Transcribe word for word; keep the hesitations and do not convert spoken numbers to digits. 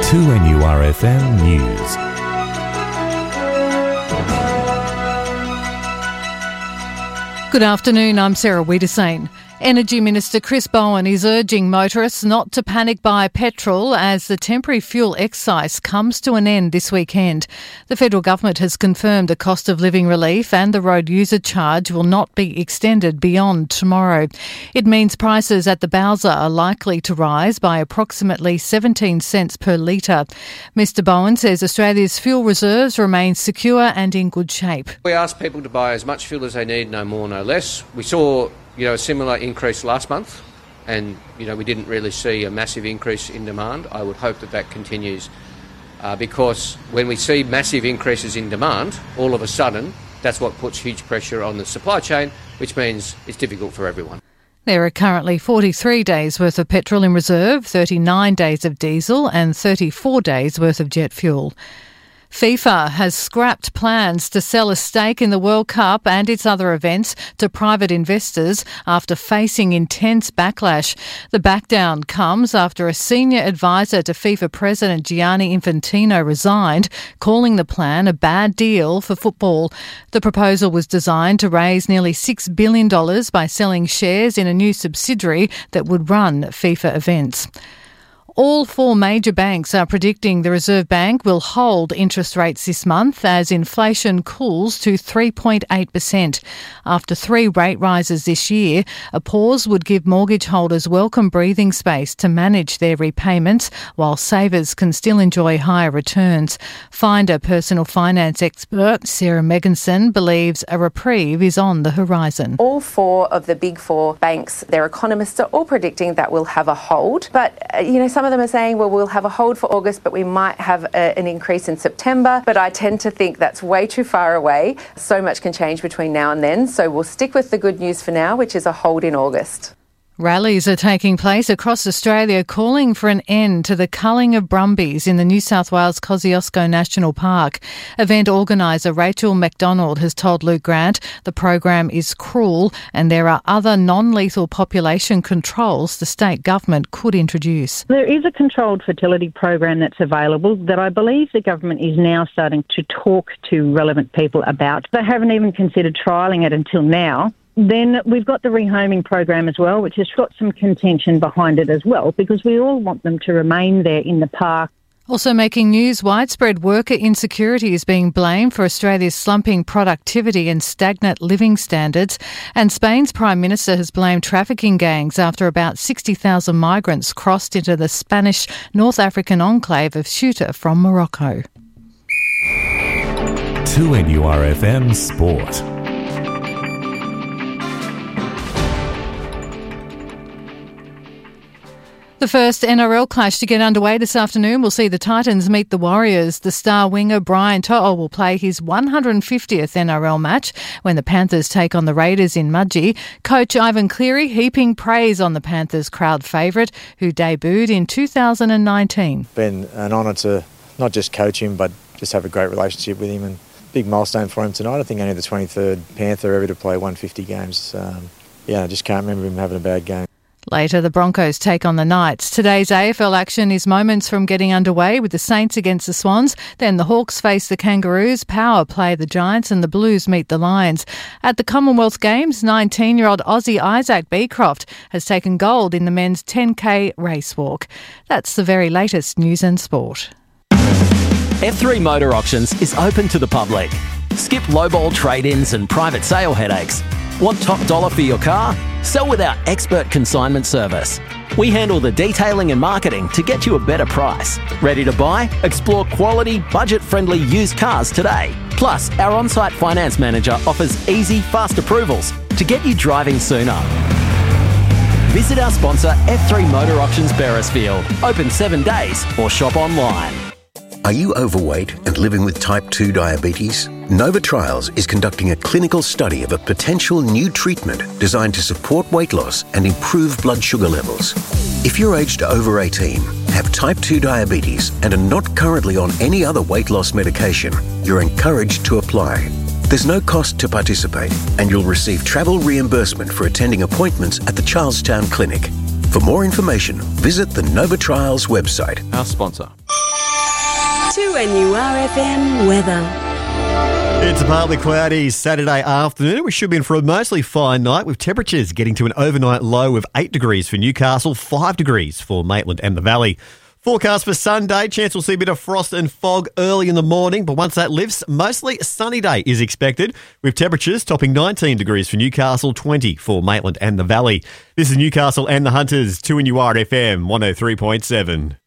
two N U R F M News. Good afternoon, I'm Sarah Wiedersane. Energy Minister Chris Bowen is urging motorists not to panic buy petrol as the temporary fuel excise comes to an end this weekend. The federal government has confirmed the cost of living relief and the road user charge will not be extended beyond tomorrow. It means prices at the Bowser are likely to rise by approximately seventeen cents per litre. Mr Bowen says Australia's fuel reserves remain secure and in good shape. We ask people to buy as much fuel as they need, no more, no less. We saw You know, a similar increase last month, and, you know, we didn't really see a massive increase in demand. I would hope that that continues uh, because when we see massive increases in demand, all of a sudden, that's what puts huge pressure on the supply chain, which means it's difficult for everyone. There are currently forty-three days worth of petrol in reserve, thirty-nine days of diesel and thirty-four days worth of jet fuel. FIFA has scrapped plans to sell a stake in the World Cup and its other events to private investors after facing intense backlash. The backdown comes after a senior advisor to FIFA President Gianni Infantino resigned, calling the plan a bad deal for football. The proposal was designed to raise nearly six billion dollars by selling shares in a new subsidiary that would run FIFA events. All four major banks are predicting the Reserve Bank will hold interest rates this month as inflation cools to three point eight percent. After three rate rises this year, a pause would give mortgage holders welcome breathing space to manage their repayments while savers can still enjoy higher returns. Finder personal finance expert Sarah Megginson believes a reprieve is on the horizon. All four of the big four banks, their economists are all predicting that we'll have a hold. But, uh, you know, some of them are saying, well, we'll have a hold for August, but we might have a, an increase in September. But I tend to think that's way too far away. So much can change between now and then. So we'll stick with the good news for now, which is a hold in August. Rallies are taking place across Australia calling for an end to the culling of brumbies in the New South Wales Kosciuszko National Park. Event organiser Rachel McDonald has told Luke Grant the program is cruel and there are other non-lethal population controls the state government could introduce. There is a controlled fertility program that's available that I believe the government is now starting to talk to relevant people about. They haven't even considered trialling it until now. Then we've got the rehoming program as well, which has got some contention behind it as well, because we all want them to remain there in the park. Also making news, widespread worker insecurity is being blamed for Australia's slumping productivity and stagnant living standards. And Spain's Prime Minister has blamed trafficking gangs after about sixty thousand migrants crossed into the Spanish North African enclave of Ceuta from Morocco. two N U R F M Sport. The first N R L clash to get underway this afternoon will see the Titans meet the Warriors. The star winger Brian To'o will play his one hundred fiftieth N R L match when the Panthers take on the Raiders in Mudgee. Coach Ivan Cleary heaping praise on the Panthers crowd favourite who debuted in two thousand nineteen. Been an honour to not just coach him but just have a great relationship with him, and big milestone for him tonight. I think only the twenty-third Panther ever to play one hundred fifty games. Um, yeah, I just can't remember him having a bad game. Later, the Broncos take on the Knights. Today's A F L action is moments from getting underway with the Saints against the Swans. Then the Hawks face the Kangaroos, Power play the Giants and the Blues meet the Lions. At the Commonwealth Games, nineteen-year-old Aussie Isaac Beecroft has taken gold in the men's ten K race walk. That's the very latest news and sport. F three Motor Auctions is open to the public. Skip lowball trade-ins and private sale headaches. Want top dollar for your car? Sell with our expert consignment service. We handle the detailing and marketing to get you a better price. Ready to buy? Explore quality, budget-friendly used cars today. Plus, our on-site finance manager offers easy, fast approvals to get you driving sooner. Visit our sponsor F three Motor Auctions Beresfield. Open seven days or shop online. Are you overweight and living with type two diabetes? Nova Trials is conducting a clinical study of a potential new treatment designed to support weight loss and improve blood sugar levels. If you're aged over eighteen, have type two diabetes and are not currently on any other weight loss medication, you're encouraged to apply. There's no cost to participate, and you'll receive travel reimbursement for attending appointments at the Charlestown Clinic. For more information, visit the Nova Trials website. Our sponsor. two N U R F M weather. It's a partly cloudy Saturday afternoon. We should be in for a mostly fine night with temperatures getting to an overnight low of eight degrees for Newcastle, five degrees for Maitland and the Valley. Forecast for Sunday, chance we'll see a bit of frost and fog early in the morning, but once that lifts, mostly sunny day is expected, with temperatures topping nineteen degrees for Newcastle, twenty for Maitland and the Valley. This is Newcastle and the Hunters, two N U R F M one oh three point seven.